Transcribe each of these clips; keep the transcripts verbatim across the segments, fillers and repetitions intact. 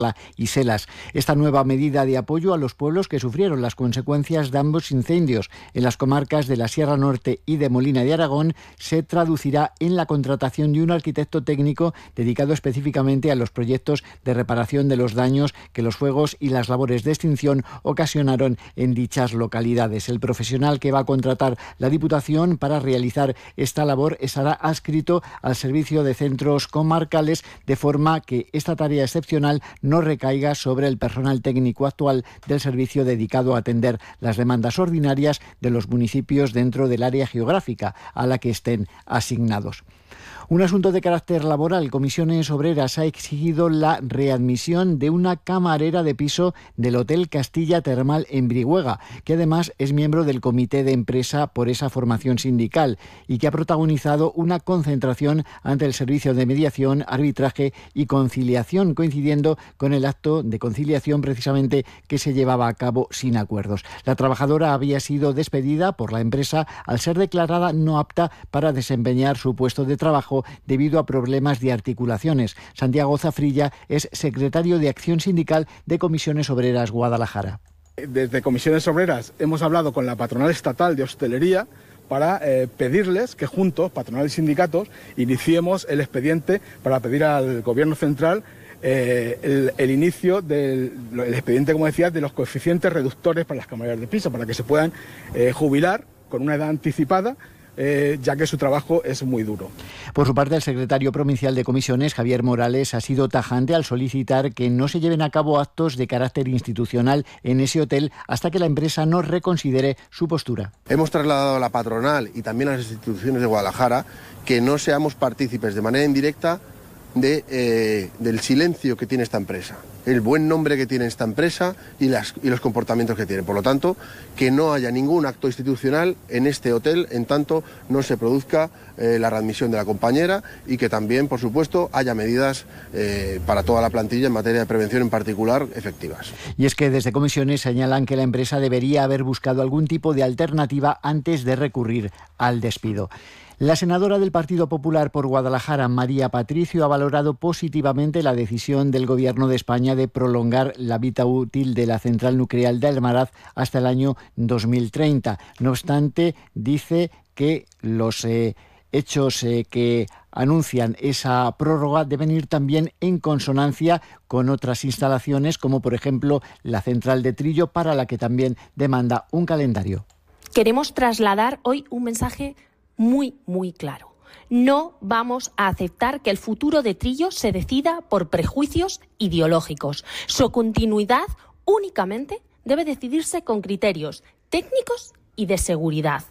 y Selas. Esta nueva medida de apoyo a los pueblos que sufrieron las consecuencias de ambos incendios en las comarcas de la Sierra Norte y de Molina de Aragón se traducirá en la contratación de un arquitecto técnico dedicado específicamente a los proyectos de reparación de los daños que los fuegos y las labores de extinción ocasionaron en dichas localidades. El profesional que va a contratar la Diputación para realizar esta labor estará adscrito al servicio de centros comarcales, de forma que esta tarea excepcional no recaiga sobre el personal técnico actual del servicio dedicado a atender las demandas ordinarias de los municipios dentro del área geográfica a la que estén asignados. Un asunto de carácter laboral. Comisiones Obreras ha exigido la readmisión de una camarera de piso del Hotel Castilla Termal en Brihuega, que además es miembro del comité de empresa por esa formación sindical y que ha protagonizado una concentración ante el Servicio de Mediación, Arbitraje y Conciliación, coincidiendo con el acto de conciliación precisamente que se llevaba a cabo sin acuerdos. La trabajadora había sido despedida por la empresa al ser declarada no apta para desempeñar su puesto de trabajo debido a problemas de articulaciones. Santiago Zafrilla es secretario de Acción Sindical de Comisiones Obreras Guadalajara. Desde Comisiones Obreras hemos hablado con la patronal estatal de hostelería para eh, pedirles que juntos, patronal y sindicatos, iniciemos el expediente para pedir al Gobierno central eh, el, el inicio del el expediente, como decía, de los coeficientes reductores para las camareras de piso, para que se puedan eh, jubilar con una edad anticipada, Eh, ya que su trabajo es muy duro. Por su parte, el secretario provincial de Comisiones, Javier Morales, ha sido tajante al solicitar que no se lleven a cabo actos de carácter institucional en ese hotel hasta que la empresa no reconsidere su postura. Hemos trasladado a la patronal y también a las instituciones de Guadalajara que no seamos partícipes de manera indirecta de, eh, del silencio que tiene esta empresa, el buen nombre que tiene esta empresa y, las, y los comportamientos que tiene. Por lo tanto, que no haya ningún acto institucional en este hotel en tanto no se produzca eh, la readmisión de la compañera y que también, por supuesto, haya medidas eh, para toda la plantilla en materia de prevención en particular efectivas. Y es que desde Comisiones señalan que la empresa debería haber buscado algún tipo de alternativa antes de recurrir al despido. La senadora del Partido Popular por Guadalajara, María Patricio, ha valorado positivamente la decisión del Gobierno de España de prolongar la vida útil de la central nuclear de Almaraz hasta el año dos mil treinta. No obstante, dice que los eh, hechos eh, que anuncian esa prórroga deben ir también en consonancia con otras instalaciones, como por ejemplo la central de Trillo, para la que también demanda un calendario. Queremos trasladar hoy un mensaje muy, muy claro. No vamos a aceptar que el futuro de Trillo se decida por prejuicios ideológicos. Su continuidad únicamente debe decidirse con criterios técnicos y de seguridad.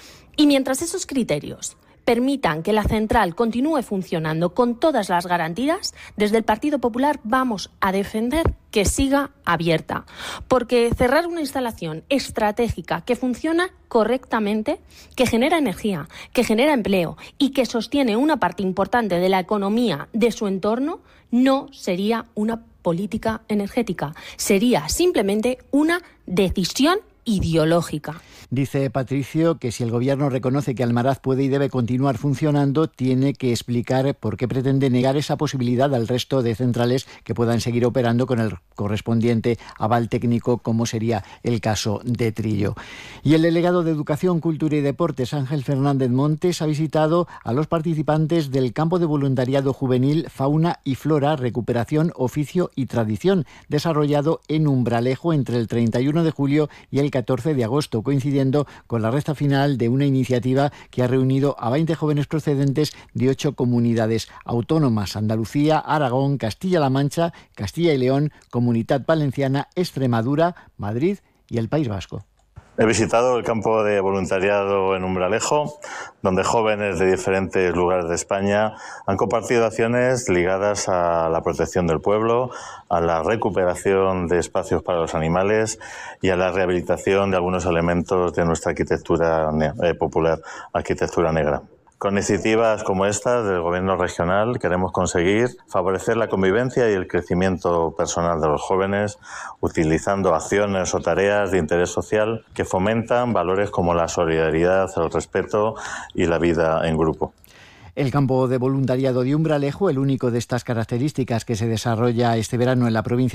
Y mientras esos criterios permitan que la central continúe funcionando con todas las garantías, desde el Partido Popular vamos a defender que siga abierta. Porque cerrar una instalación estratégica que funciona correctamente, que genera energía, que genera empleo y que sostiene una parte importante de la economía de su entorno, no sería una política energética, sería simplemente una decisión ideológica. Dice Patricio que si el Gobierno reconoce que Almaraz puede y debe continuar funcionando, tiene que explicar por qué pretende negar esa posibilidad al resto de centrales que puedan seguir operando con el correspondiente aval técnico, como sería el caso de Trillo. Y el delegado de Educación, Cultura y Deportes, Ángel Fernández Montes, ha visitado a los participantes del campo de voluntariado juvenil Fauna y Flora, Recuperación, Oficio y Tradición, desarrollado en Umbralejo entre el treinta y uno de julio y el catorce de agosto, coincidiendo con la recta final de una iniciativa que ha reunido a veinte jóvenes procedentes de ocho comunidades autónomas: Andalucía, Aragón, Castilla-La Mancha, Castilla y León, Comunidad Valenciana, Extremadura, Madrid y el País Vasco. He visitado el campo de voluntariado en Umbralejo, donde jóvenes de diferentes lugares de España han compartido acciones ligadas a la protección del pueblo, a la recuperación de espacios para los animales y a la rehabilitación de algunos elementos de nuestra arquitectura eh, popular, arquitectura negra. Con iniciativas como estas del Gobierno regional queremos conseguir favorecer la convivencia y el crecimiento personal de los jóvenes, utilizando acciones o tareas de interés social que fomentan valores como la solidaridad, el respeto y la vida en grupo. El campo de voluntariado de Umbralejo, el único de estas características que se desarrolla este verano en la provincia